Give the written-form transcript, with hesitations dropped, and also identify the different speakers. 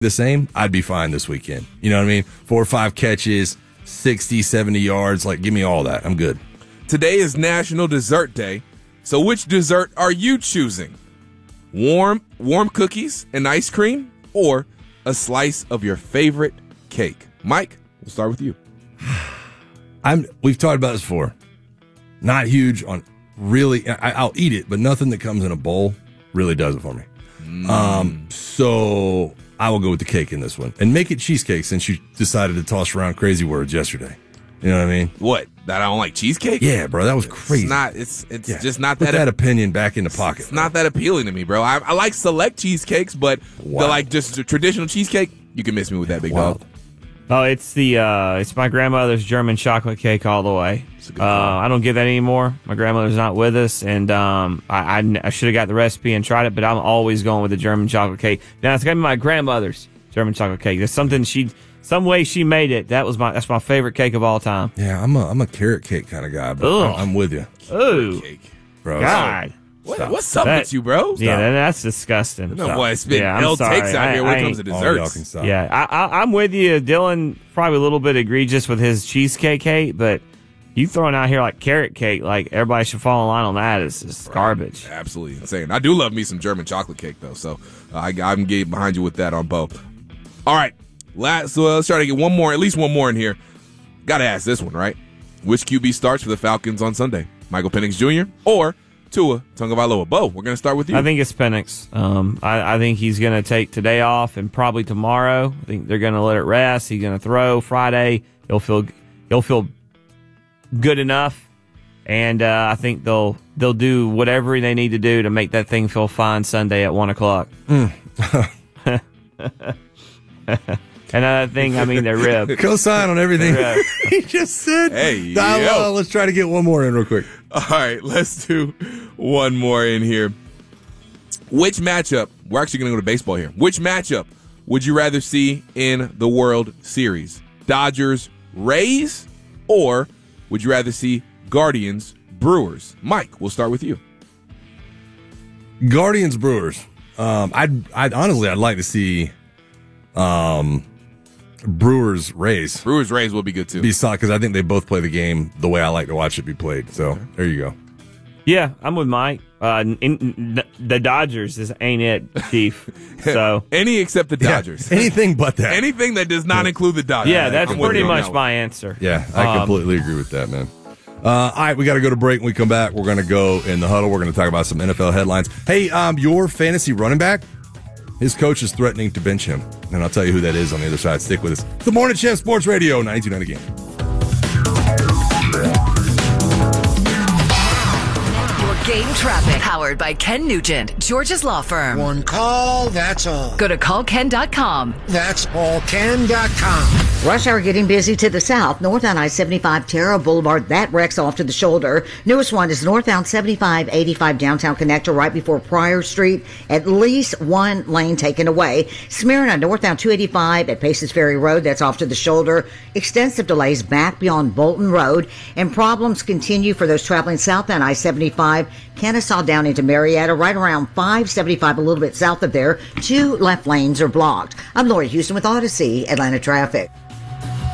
Speaker 1: the same, I'd be fine this weekend. You know what I mean? 4 or 5 catches, 60, 70 yards. Like, give me all that. I'm good.
Speaker 2: Today is National Dessert Day. So which dessert are you choosing? Warm cookies and ice cream, or a slice of your favorite cake? Mike, we'll start with you.
Speaker 1: We've talked about this before. Not huge on really. I'll eat it, but nothing that comes in a bowl really does it for me. So I will go with the cake in this one and make it cheesecake since you decided to toss around crazy words yesterday. You know what I mean?
Speaker 2: What? That I don't like cheesecake?
Speaker 1: Yeah, bro, that was crazy.
Speaker 2: It's just not that.
Speaker 1: Put that opinion back in the pocket.
Speaker 2: It's not that appealing to me, bro. I like select cheesecakes, but just the traditional cheesecake, you can miss me with that, big dog.
Speaker 3: Oh, it's my grandmother's German chocolate cake all the way. I don't get that anymore. My grandmother's not with us, and I should have got the recipe and tried it, but I'm always going with the German chocolate cake. Now it's gonna be my grandmother's German chocolate cake. There's some way she made it. That's my favorite cake of all time.
Speaker 1: Yeah, I'm a carrot cake kind of guy, but I'm with you.
Speaker 3: Ooh,
Speaker 1: bro,
Speaker 3: God.
Speaker 2: What's up with you, bro?
Speaker 3: Yeah, that's disgusting.
Speaker 2: No boy, spit hell takes out here when it comes to desserts.
Speaker 3: Yeah, I'm with you. Dylan, probably a little bit egregious with his cheesecake hate, but you throwing out here like carrot cake, like everybody should fall in line on that is just garbage.
Speaker 2: Absolutely insane. I do love me some German chocolate cake, though, so I'm getting behind you with that on both. All right, so let's try to get at least one more in here. Got to ask this one, right? Which QB starts for the Falcons on Sunday? Michael Penix Jr. or Tua Tagovailoa? Bo, we're going to start with you.
Speaker 3: I think it's Penix. I think he's going to take today off and probably tomorrow. I think they're going to let it rest. He's going to throw Friday. He'll feel good enough, and I think they'll do whatever they need to do to make that thing feel fine Sunday at 1:00. Another thing, their rib.
Speaker 1: Co-sign on everything he just said.
Speaker 2: Hey,
Speaker 1: let's try to get one more in real quick.
Speaker 2: All right, let's do one more in here. Which matchup, we're actually going to go to baseball here. Which matchup would you rather see in the World Series? Dodgers, Rays, or would you rather see Guardians, Brewers? Mike, we'll start with you.
Speaker 1: Guardians, Brewers. I'd like to see Brewers, Rays.
Speaker 2: Brewers, Rays will be good too.
Speaker 1: Because I think they both play the game the way I like to watch it be played. So there you go.
Speaker 3: Yeah, I'm with Mike. The Dodgers ain't it, Chief. So
Speaker 2: any except the Dodgers.
Speaker 1: Yeah, anything but that.
Speaker 2: Anything that does not include the Dodgers.
Speaker 3: Yeah, that's pretty much my answer.
Speaker 1: Yeah, I completely agree with that, man. All right, we got to go to break. When we come back, we're going to go in the huddle. We're going to talk about some NFL headlines. Hey, your fantasy running back, his coach is threatening to bench him. And I'll tell you who that is on the other side. Stick with us. The Morning Champ Sports Radio, 92.9 Again.
Speaker 4: Game traffic powered by Ken Nugent, George's law firm.
Speaker 5: One call, that's all.
Speaker 4: Go to callken.com.
Speaker 5: That's allken.com.
Speaker 6: Rush hour getting busy to the south. Northbound I-75 Terra Boulevard, that wrecks off to the shoulder. Newest one is northbound 75-85 downtown connector right before Pryor Street. At least one lane taken away. Smyrna northbound 285 at Paces Ferry Road, that's off to the shoulder. Extensive delays back beyond Bolton Road. And problems continue for those traveling southbound I-75 Kennesaw down into Marietta, right around 575, a little bit south of there. 2 left lanes are blocked. I'm Lori Houston with Odyssey Atlanta Traffic.